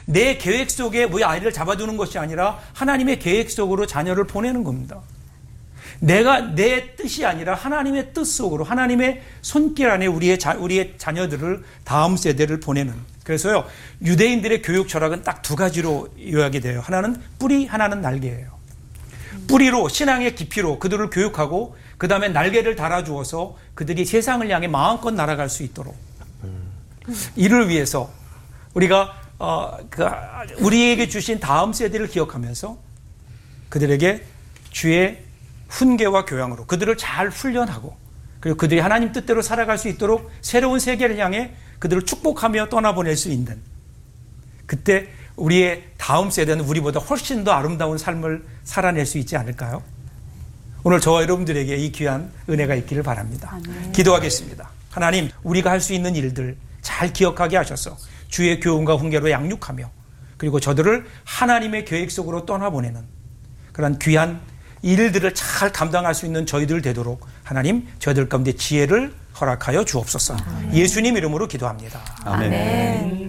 내 계획 속에 우리 아이를 잡아두는 것이 아니라 하나님의 계획 속으로 자녀를 보내는 겁니다. 내가 내 뜻이 아니라 하나님의 뜻 속으로 하나님의 손길 안에 우리의 자녀들을 다음 세대를 보내는. 그래서요, 유대인들의 교육 철학은 딱 두 가지로 요약이 돼요. 하나는 뿌리, 하나는 날개예요. 뿌리로, 신앙의 깊이로 그들을 교육하고 그 다음에 날개를 달아주어서 그들이 세상을 향해 마음껏 날아갈 수 있도록. 이를 위해서 우리가 우리에게 주신 다음 세대를 기억하면서 그들에게 주의 훈계와 교양으로 그들을 잘 훈련하고 그리고 그들이 하나님 뜻대로 살아갈 수 있도록 새로운 세계를 향해 그들을 축복하며 떠나보낼 수 있는, 그때 우리의 다음 세대는 우리보다 훨씬 더 아름다운 삶을 살아낼 수 있지 않을까요? 오늘 저와 여러분들에게 이 귀한 은혜가 있기를 바랍니다. 기도하겠습니다. 하나님, 우리가 할 수 있는 일들 잘 기억하게 하셔서 주의 교훈과 훈계로 양육하며 그리고 저들을 하나님의 계획 속으로 떠나보내는 그런 귀한 일들을 잘 감당할 수 있는 저희들 되도록 하나님, 저희들 가운데 지혜를 허락하여 주옵소서. 예수님 이름으로 기도합니다. 아멘.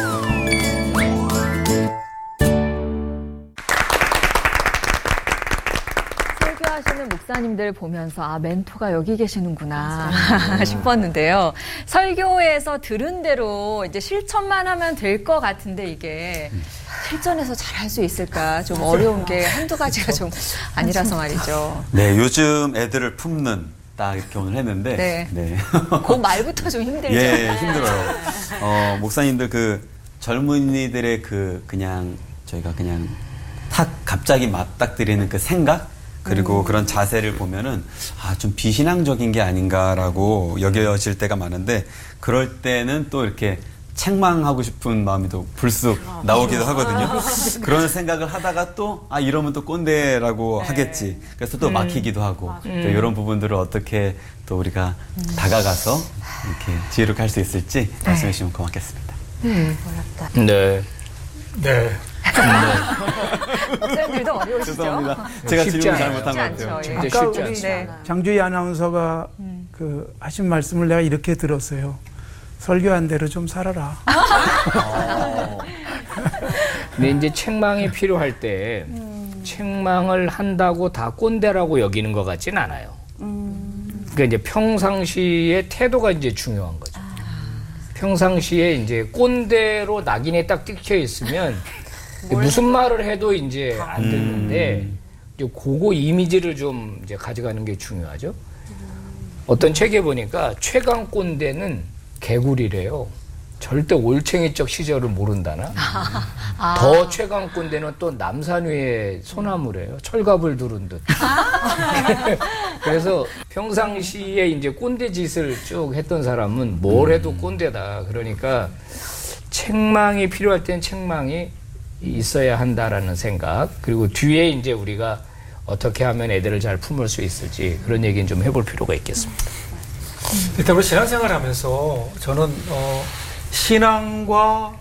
설교하시는 목사님들 보면서 멘토가 여기 계시는구나 싶었는데요. 설교에서 들은 대로 이제 실천만 하면 될 것 같은데 이게 실전에서 잘 할 수 있을까 좀 어려운 게 한두 가지가 좀 아니라서 말이죠. 네, 요즘 애들을 품는 딱 이렇게 오늘 했는데 네. 그 말부터 좀 힘들죠. 예, 힘들어요. 목사님들 그 젊은이들의 그냥 저희가 그냥 탁 갑자기 맞닥뜨리는 그 생각 그리고 그런 자세를 보면은 좀 비신앙적인 게 아닌가라고 여겨질 때가 많은데, 그럴 때는 또 이렇게 책망하고 싶은 마음이 또 불쑥 나오기도 하거든요. 그런 생각을 하다가 또 이러면 또 꼰대라고 하겠지. 그래서 또 막히기도 하고 또 이런 부분들을 어떻게 또 우리가 다가가서 이렇게 지혜롭게 할 수 있을지 말씀해 주시면 고맙겠습니다. 어렵다. 네. 네. 목사님들도 어려우시죠? 죄송합니다. 제가 질문 잘못한 것 같아요. 진짜 예. 쉽지 않습니다. 장주희 아나운서가 하신 말씀을 내가 이렇게 들었어요. 설교한 대로 좀 살아라. 근데 이제 책망이 필요할 때 책망을 한다고 다 꼰대라고 여기는 것 같진 않아요. 그러니까 이제 평상시의 태도가 이제 중요한 거죠. 평상시에 이제 꼰대로 낙인에 딱 찍혀 있으면 무슨 말을 해도 이제 안 듣는데 이제 그거 이미지를 좀 이제 가져가는 게 중요하죠. 어떤 책에 보니까 최강 꼰대는 개구리래요. 절대 올챙이적 시절을 모른다나. 더 최강 꼰대는 또 남산 위에 소나무래요. 철갑을 두른 듯. 그래서 평상시에 이제 꼰대 짓을 쭉 했던 사람은 뭘 해도 꼰대다. 그러니까 책망이 필요할 땐 책망이 있어야 한다라는 생각. 그리고 뒤에 이제 우리가 어떻게 하면 애들을 잘 품을 수 있을지 그런 얘기는 좀 해볼 필요가 있겠습니다. 일단 우리 신앙생활 하면서 저는 신앙과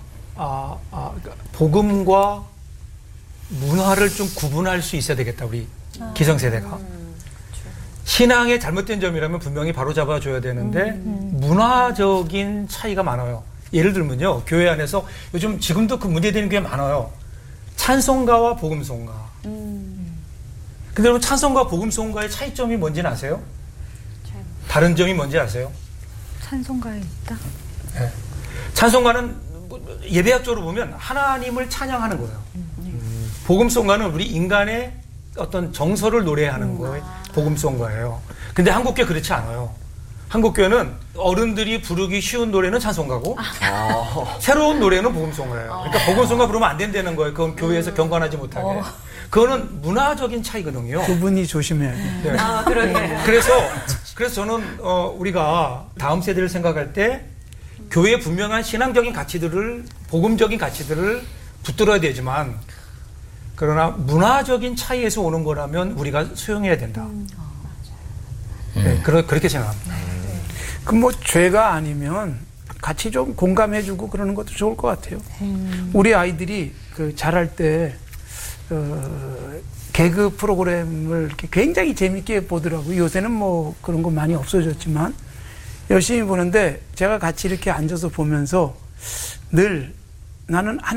복음과 문화를 좀 구분할 수 있어야 되겠다, 우리 기성세대가. 신앙의 잘못된 점이라면 분명히 바로잡아줘야 되는데 문화적인 차이가 많아요. 예를 들면요, 교회 안에서 요즘 지금도 그 문제되는 게 많아요. 찬송가와 복음송가. 근데 여러분, 찬송가 복음송가의 차이점이 뭔지는 아세요? 다른 점이 뭔지 아세요? 찬송가에 있다? 네. 찬송가는 예배학적으로 보면 하나님을 찬양하는 거예요. 복음송가는 우리 인간의 어떤 정서를 노래하는 거예요. 복음송가예요. 근데 한국교회 그렇지 않아요. 한국교회는 어른들이 부르기 쉬운 노래는 찬송가고 새로운 노래는 복음송가예요. 그러니까 복음송가 부르면 안 된다는 거예요. 그건 교회에서 경관하지 못하게. 그거는 문화적인 차이거든요. 그분이 조심해야 돼요. 네. 그러네. 그래서 저는 우리가 다음 세대를 생각할 때 교회의 분명한 신앙적인 가치들을, 복음적인 가치들을 붙들어야 되지만, 그러나 문화적인 차이에서 오는 거라면 우리가 수용해야 된다. 네, 그렇게 생각합니다. 그 죄가 아니면 같이 좀 공감해주고 그러는 것도 좋을 것 같아요. 우리 아이들이 자랄 때 개그 프로그램을 이렇게 굉장히 재밌게 보더라고요. 요새는 그런 거 많이 없어졌지만 열심히 보는데 제가 같이 이렇게 앉아서 보면서 늘 나는